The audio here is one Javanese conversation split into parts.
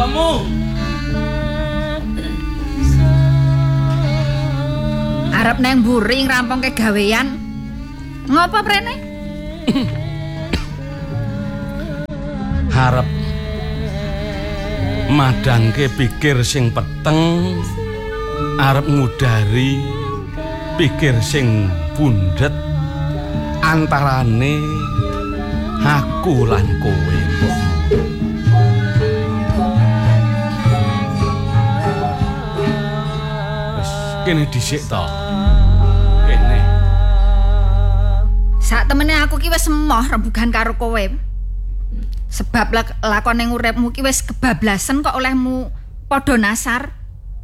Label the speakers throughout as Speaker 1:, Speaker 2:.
Speaker 1: mbokmu.
Speaker 2: Arep neng mburi ngrampungke gawean. Ngopo prene?
Speaker 1: Harep madangke pikir sing peteng, arep ngudari pikir sing bundhet antarane aku lan kowe. Wis kene dhisik to. Kene.
Speaker 2: Sak temene aku ki wis emoh rembugan karo kowe. Sebab lakon ning uripmu ki wis kebablasan kok olehmu padha nasar.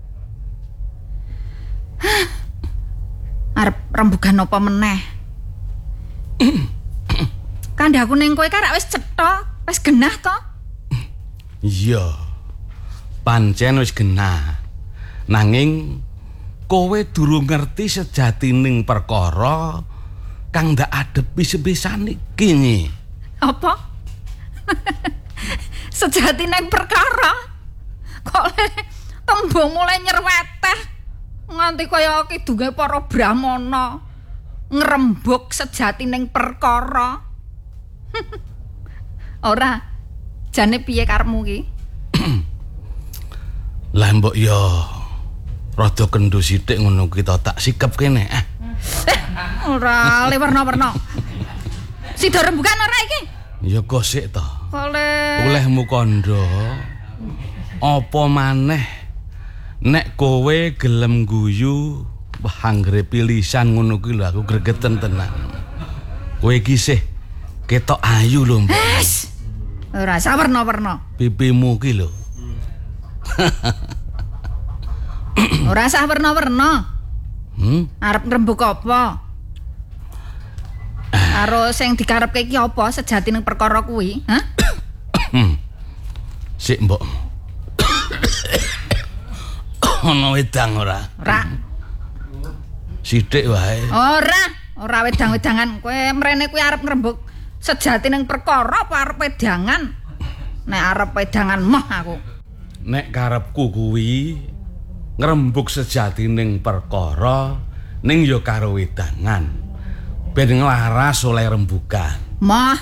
Speaker 2: Arep rembugan apa meneh? Kandhaku ning kowe karak wis cetha, wis genah to?
Speaker 1: Iya. Pancen wis genah. Nanging kowe durung ngerti sejatining perkara kang ndak adepi sepisan iki nyi.
Speaker 2: Apa? Sejatining perkara. Kok tembung mulai nyerweteh nganti kaya kidunge para brahmana ngrembug sejatining perkara. Ora jane piye karepmu ki?
Speaker 1: Lah mbok ya rada kendhu sithik ngono ki tak sikep kene.
Speaker 2: Ora le warna-warna. Sida rembugan ora iki?
Speaker 1: Ya gosik to.
Speaker 2: Olehmu
Speaker 1: kandha. Apa maneh nek kowe gelem guyu wah anggere pilisan ngono kuwi lho aku gregeten tenan. Kowe iki sih ketok ayu lho, Mbak.
Speaker 2: Ora sawerna-werna.
Speaker 1: Pipimu ki lho.
Speaker 2: Ora sawerna-werna. Arep ngrembug apa? Karo sing dikarepke iki apa sejatining perkara kuwi, ha?
Speaker 1: Sik, Mbok. Ono wedang ora?
Speaker 2: Ora.
Speaker 1: Sithik wae.
Speaker 2: Ora wedang-wedangan. Kowe mrene kuwi arep ngrembug sejatining perkara apa arep wedangan? Nek arep wedangan mah aku.
Speaker 1: Nek karepku kuwi ngrembug sejatining perkara ning ya karo wedangan. Ben nglaras oleh rembugan.
Speaker 2: Mah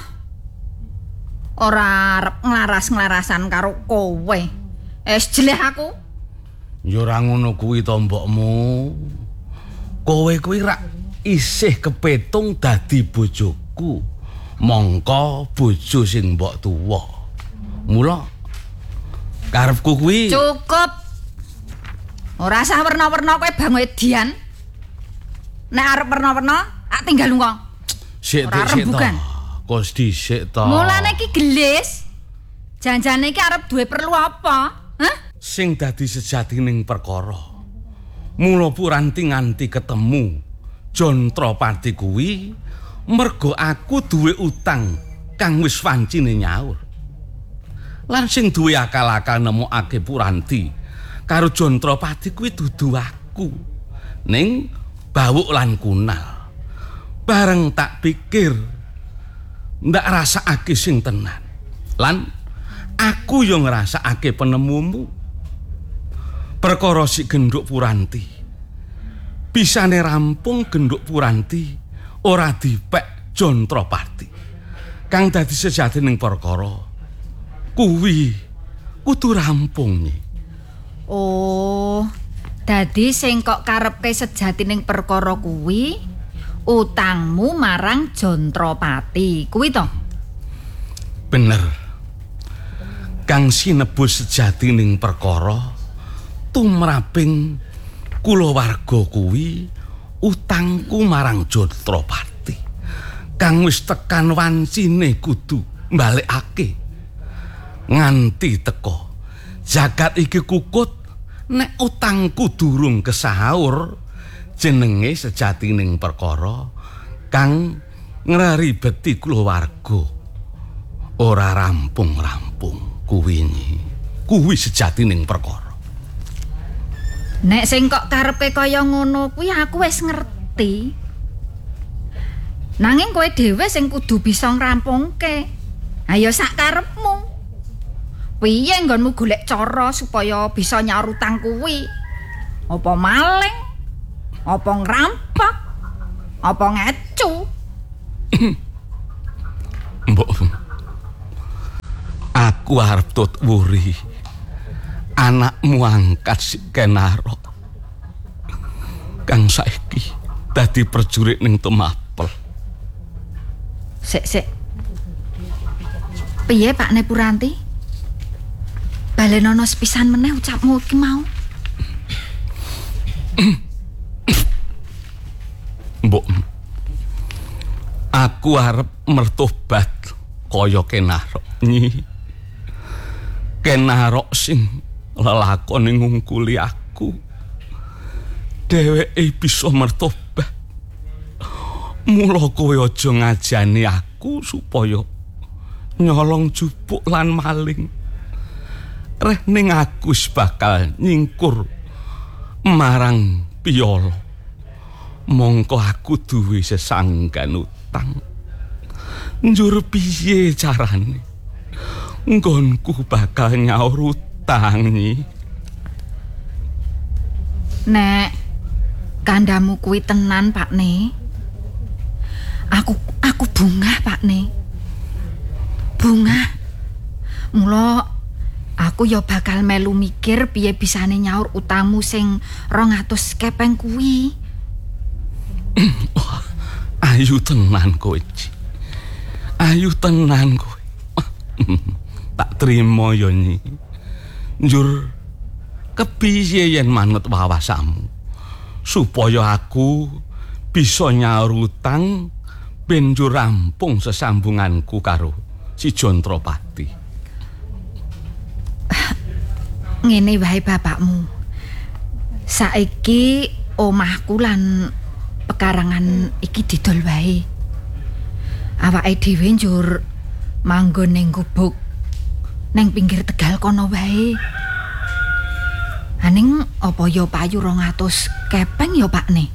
Speaker 2: ora arep nglaras-nglarasan karo kowe. Wis jeleh aku.
Speaker 1: Ya ora ngono kuwi to mbokmu. Kowe kuwi rak isih kepetung dadi bojoku. Mongko bojo sing mbok tuwa. Mula karepku kuwi
Speaker 2: cukup. Ora usah werna-werna kowe bang edian. Nek arep werna-werna tinggal lunga.
Speaker 1: Sik to. Kos dhisik to.
Speaker 2: Mulane iki gelis. Janjane iki arep duwe perlu apa? Hah?
Speaker 1: Sing dadi sejatining perkara. Mula Puranti nganti ketemu Jontropati kuwi mergo aku duwe utang kang wis wancine nyaur. Lan sing duwe akal-akal nemokake Puranti karo Jontropati kuwi dudu aku. Ning Bawuk lan Kunal. Bareng tak pikir ndak rasakake sing tenan. Lan aku yo ngrasakake penemumu. Perkara si Genduk Puranti. Bisane rampung Genduk Puranti ora dipek Jontropati. Kang dadi sejatining perkara kuwi kudu rampung.
Speaker 2: Oh, dadi sing kok karepke sejatining perkara kuwi utangmu marang Jontropati. Kuwi to?
Speaker 1: Bener. Kang sinebus sejatining perkara tumraping kulawarga kuwi utangku marang Jontropati. Kang wis tekan wancine kudu mbalekake. Nganti teka jagat iki kukut nek utangku durung kesaur jenenge sejatining perkara kang ngribeti kulawarga ora rampung-rampung kuwi sejatining perkara.
Speaker 2: Nek sing kok karepe kaya ngono kuwi aku wis ngerti. Nanging kowe dhewe sing kudu bisa ngrampungke. Ayo sak karepmu. Piye nggonmu golek cara supaya bisa nyaur utang kuwi? Apa maling? Apa ngerampok? Apa ngecu?
Speaker 1: Mbok. Aku arep tutwuri anakmu angkat si Kenaro. Kang saiki dadi prajurit ning Temapel.
Speaker 2: Sik. Piye Pak Nepuranti? Balenono sepisan meneh ucapmu iki mau.
Speaker 1: Mbok. Aku arep mertobat kaya Kenaro. Nyi. Kenaro sing lelakone ngungkuli aku. Dheweke bisa mertobat. Mula kowe aja ngajani aku supaya nyolong jupuk lan maling. Reh ning aku bakal nyingkur marang Piyala. Mongko aku duwe sesanggan utang. Njur piye carane? Nggonku bakal nyaur utang Nyi.
Speaker 2: Nek kandamu kuwi tenan Pakne. Aku bungah Pakne. Bungah. Mula aku ya bakal melu mikir piye bisane nyaur utangmu sing 200 kepeng kuwi.
Speaker 1: Ayu tenan kowe. Ayu tenan kowe. Tak trimo ya Nyi. Njur kepiye yen manut wawasamu supaya aku bisa nyaur utang ben njur rampung sesambunganku karo si Jontropati.
Speaker 2: Ngene wae bapakmu. Saiki omahku lan pekarangan iki didol wae. Awake dhewe njur manggon ning gubuk ning pinggir Tegal kono wae. Aning apa ya payu 200 kepeng ya Pakne?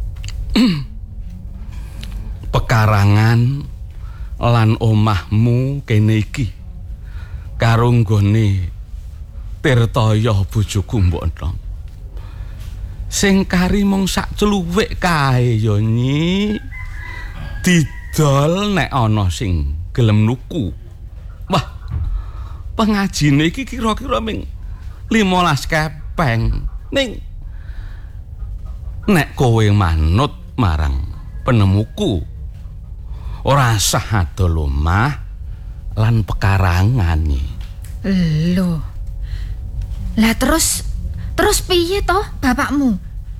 Speaker 1: Pekarangan lan omahmu kene iki karo nggone Tirtaya bojoku mbok Enthong. Sing kari mung sak cluwik kae ya Nyi. Didol nek ana sing gelem nuku. Wah. Pengajine iki kira-kira ming 15 kepeng. Ning nek kowe manut marang penemuku ora sah adol omah lan pekarangan Nyi.
Speaker 2: Lho. Lah terus piye toh bapakmu?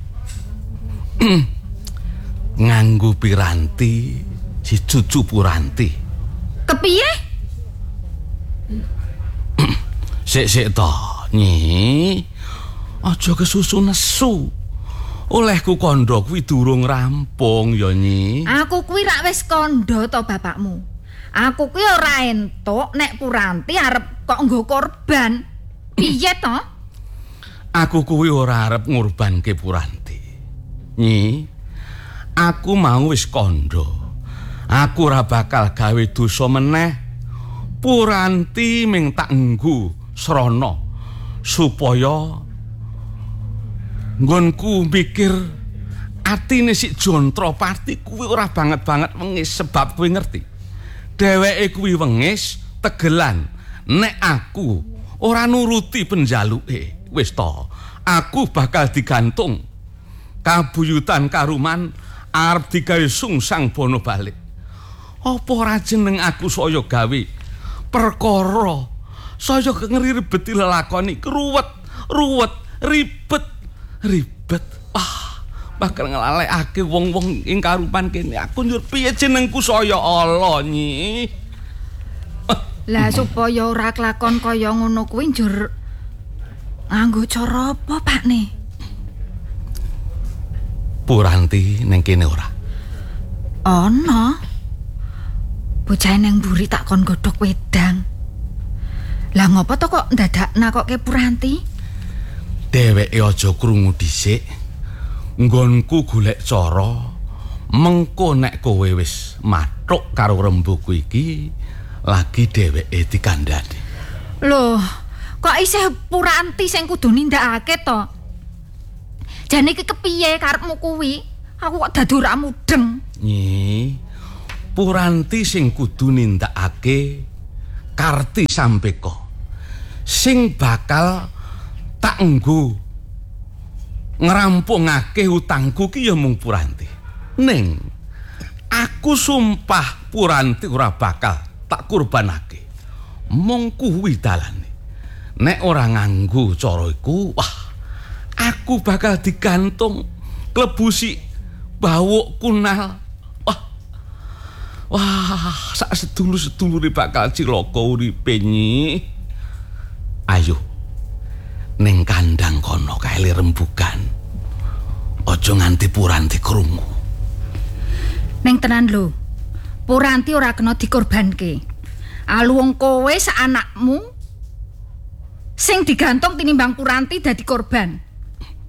Speaker 1: Nganggo piranti si cucu Puranti.
Speaker 2: Kepiye?
Speaker 1: Sik to, Nyi. Aja kesusu nesu. Olehku kandha kuwi durung rampung ya Nyi.
Speaker 2: Aku kuwi rak wis kandha to bapakmu. Aku kuwi ora entuk nek Puranti arep kok nggo korban. Piye to?
Speaker 1: Aku kuwi ora arep ngurbanke Puranti. Nyi, aku mau wis kandha. Aku ora bakal gawe dosa meneh. Puranti ming tak nggo srana supaya nggonku mikir atine si Jontropati kuwi ora banget wengis sebab kowe ngerti. Dheweke kuwi wengis tegelan nek aku ora nuruti penjaluke. Wis to, aku bakal digantung. Kabuyutan Karuman arep digawe sungsang bono balik. Apa ora jeneng aku saya gawe perkara saya ngeriribeti lelakoni ruwet ribet. Bakal ngelalekake wong-wong ing Karuman kene. Aku njur piye jenengku saya Allah Nyi.
Speaker 2: Lah supaya ora kelakon kaya ngono kuwi njur nganggo cara apa Pakne?
Speaker 1: Puranti ning kene ora?
Speaker 2: Ana. Bocah nang mburi tak kon godhog wedang. Lah ngopo to kok ndadak nakoke Puranti?
Speaker 1: Dheweke aja krungu dhisik. Nggonku golek cara mengko nek kowe wis mathuk karo rembuku iki lagi dheweke dikandhani.
Speaker 2: Loh, Kok isih Puranti sing kudu nindakake to? Jane iki kepiye karepmu kuwi? Aku kok dadi ora mudeng.
Speaker 1: Nyi, Puranti sing kudu nindakake Karti Sampeka. Sing bakal tak nggo ngrampungake utangku ki ya mung Puranti. Ning aku sumpah Puranti ora bakal tak kurbanake. Mung kuwi dalane. Nek ora nganggo cara iku, wah, aku bakal digantung klebusi bawuk kunal. Wah, sak sedulur-sedulure bakal cilaka uripe Nyi. Ayo. Ning kandang kono kae rembugan. Aja nganti Puranti krungu.
Speaker 2: Ning tenan lho. Puranti ora kena dikorbanke. Alu wong kowe sak anakmu sing digantung tinimbang Puranti dadi korban.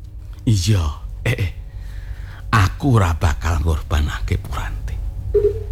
Speaker 1: Iya, aku ora bakal ngorbanake Puranti.